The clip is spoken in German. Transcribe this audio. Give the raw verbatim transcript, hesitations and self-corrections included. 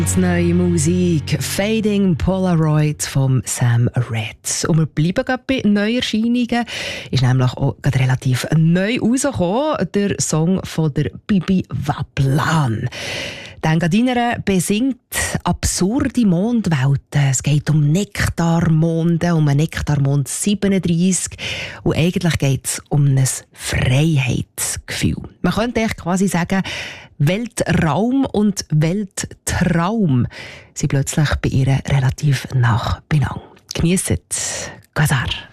Neue Musik, Fading Polaroid von Sam Red. Und wir bleiben gerade bei Neuerscheinungen. Ist nämlich auch gerade relativ neu rausgekommen, der Song von der Bibi Waplan. Die Engadiner besingt absurde Mondwelten. Es geht um Nektarmonde, um einen Nektarmond siebenunddreissig. Und eigentlich geht es um ein Freiheitsgefühl. Man könnte echt quasi sagen, Weltraum und Welttraum sind plötzlich bei ihr relativ nah beieinander. Geniesset, Gazar.